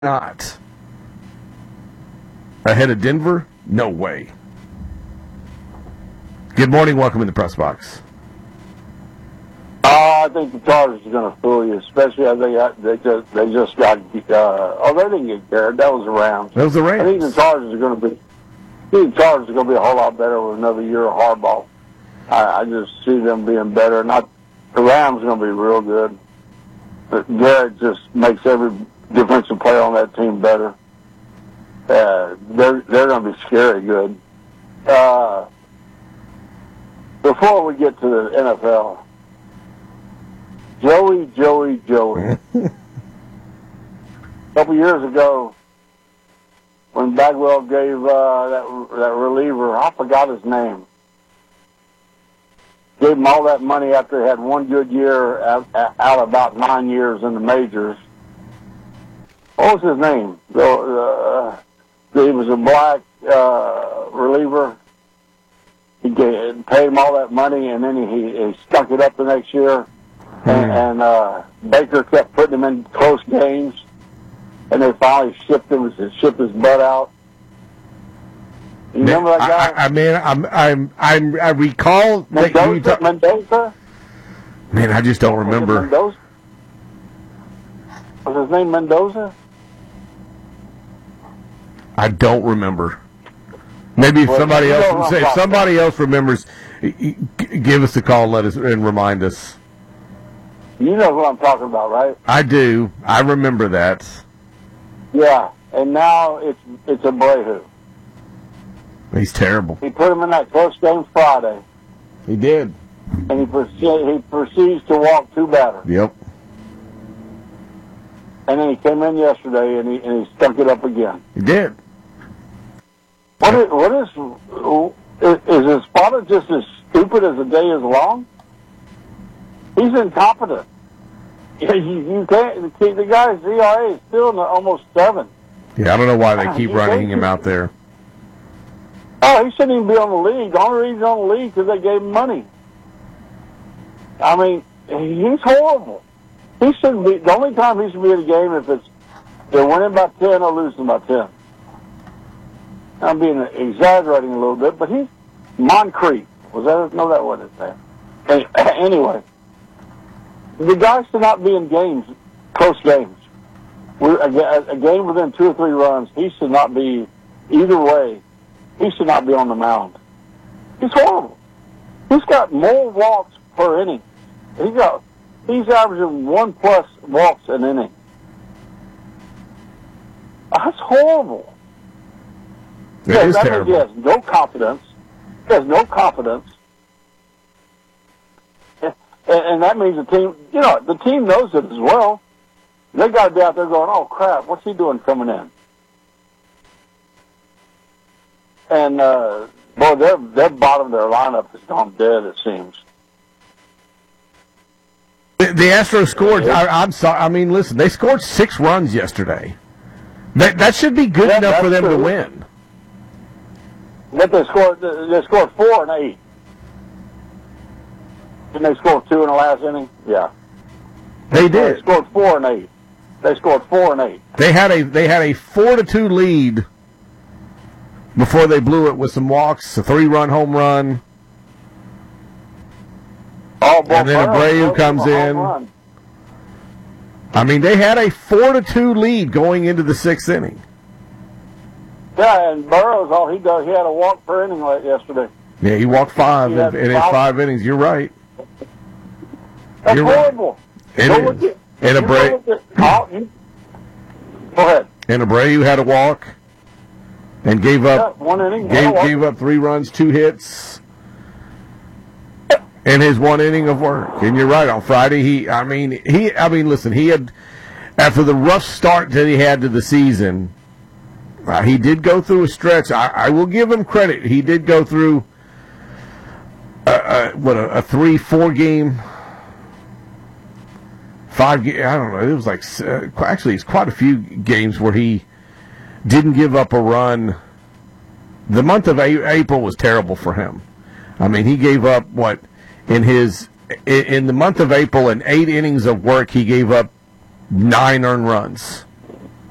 not? Ahead of Denver? No way. Good morning. Welcome in the press box. I think the Chargers are going to fool you, especially as they just got. They didn't get Garrett. That was the Rams. That was the Rams. I think the Chargers are going to be. A whole lot better with another year of Harbaugh. I just see them being better. Not the Rams are going to be real good. But Garrett just makes every defensive player on that team better. They're going to be scary good. Before we get to the NFL, Joey. A couple years ago, when Bagwell gave that reliever, I forgot his name, gave him all that money after he had one good year out about 9 years in the majors. What was his name? He was a black reliever. He paid him all that money, and then he stuck it up the next year. And Baker kept putting him in close games, and they finally shipped his butt out. You remember that guy? I recall Mendoza. Man, I just don't remember. Was his name Mendoza? I don't remember. Maybe if somebody else remembers, give us a call, and remind us. You know who I'm talking about, right? I do. I remember that. Yeah, and now it's Abreu. He's terrible. He put him in that close game Friday. He did. And he proceeds to walk two batters. Yep. And then he came in yesterday and he stuck it up again. He did. Is his father just as stupid as the day is long? He's incompetent. You can't. The guy's ERA is still in almost 7. Yeah, I don't know why they keep running him out there. Oh, he shouldn't even be on the league. The only reason he's on the league is because they gave him money. I mean, he's horrible. He shouldn't be. The only time he should be in a game if they're winning by 10 or losing by 10. I'm being exaggerating a little bit, but he's Moncrief. That wasn't his name. Anyway, the guy should not be in games, close games. A game within 2 or 3 runs, he should not be, either way, he should not be on the mound. He's horrible. He's got more walks per inning. He's averaging 1+ walks an inning. That's horrible. It is terrible. He has no confidence. And that means the team knows it as well. They got to be out there going, oh, crap, what's he doing coming in? And, their bottom of their lineup has gone dead, it seems. The Astros scored. I'm sorry. I mean, listen, they scored 6 runs yesterday. That should be good enough for them to win. But they scored 4 and 8. Didn't they score 2 in the last inning? Yeah. They did. They scored 4 and 8. They scored 4 and 8. They had a 4-2 lead before they blew it with some walks, a 3-run home run. And then Abreu comes in. I mean, they had a 4-2 lead going into the 6th inning. Yeah, and Burrows, all he does, he had a walk per inning yesterday. Yeah, he walked 5 in 5 innings. You're right. That's horrible. Right. It is. And Abreu. Go ahead. And Abreu had a walk and gave up 1 inning. Gave up 3 runs, 2 hits, in his 1 inning of work. And you're right. On Friday, listen, he had, after the rough start that he had to the season, he did go through a stretch. I will give him credit. He did go through a 3-4 game, 5 game. I don't know. It was like actually it's quite a few games where he didn't give up a run. The month of April was terrible for him. I mean, he gave up in the month of April in 8 innings of work, he gave up 9 earned runs.